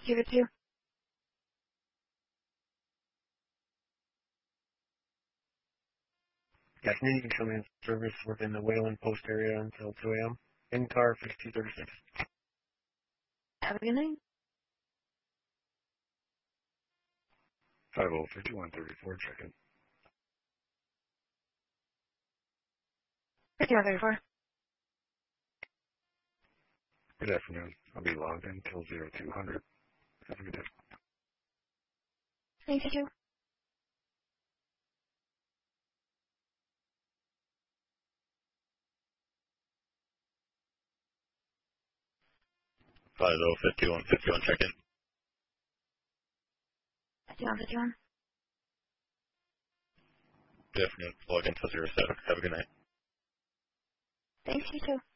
Give it to you. Good afternoon. You can show me in service within the Wayland Post area until 2 a.m. In car 5236. Have a good night. 505134, check-in. 5134. Good afternoon. I'll be logged in until 0200. Have a good day. Thank you. 5151, check-in. 5151. Good afternoon. Log in till 07. Have a good night. Thanks, you too.